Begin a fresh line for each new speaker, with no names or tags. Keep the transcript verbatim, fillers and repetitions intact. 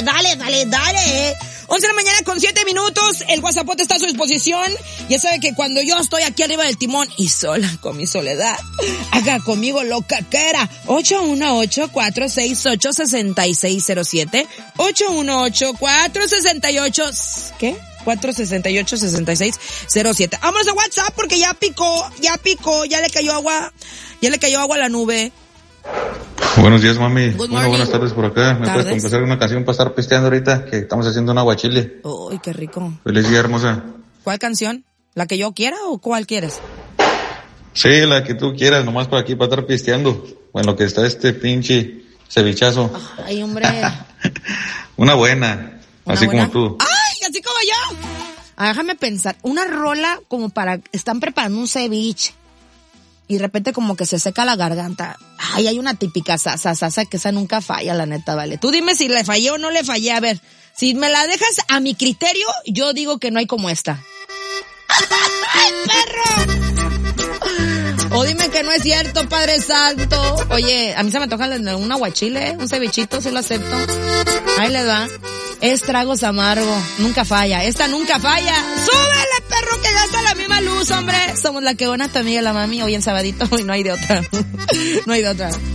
dale, dale, dale. once de la mañana con siete minutos, el WhatsApp está a su disposición. Ya sabe que cuando yo estoy aquí arriba del timón y sola con mi soledad, haga conmigo lo que quiera. ocho uno ocho, cuatro seis ocho, seis seis cero siete. ocho uno ocho, cuatro seis ocho, ¿qué? cuatro seis ocho, seis seis cero siete. Vámonos a WhatsApp porque ya picó, ya picó, ya le cayó agua, ya le cayó agua a la nube.
Buenos días, mami.
Good
bueno, buenas tardes por acá. ¿Me
tardes.
puedes complacer una canción para estar pisteando ahorita? Que estamos haciendo un aguachile.
Uy, qué rico.
Feliz día, hermosa.
¿Cuál canción? ¿La que yo quiera o cuál quieres?
Sí, la que tú quieras, nomás por aquí para estar pisteando. Bueno, que está este pinche cevichazo.
Ay, hombre.
Una buena,
¿Una
así
buena?
como tú.
¡Ay, así como yo! Ah, déjame pensar. Una rola como para... Están preparando un ceviche. Y de repente como que se seca la garganta. Ay, hay una típica sasa, sasa, que esa nunca falla, la neta, vale. Tú dime si le fallé o no le fallé. A ver, si me la dejas a mi criterio, yo digo que no hay como esta. ¡Ay, perro! O dime que no es cierto, Padre Santo. Oye, a mí se me antoja un aguachile, un cevichito, si lo acepto. Ahí le va. Es tragos amargo, nunca falla. Esta nunca falla. ¡Súbele, perro, que gasta la misma luz, hombre! Somos la que gana tu amiga la mami hoy en sabadito y no hay de otra. No hay de otra.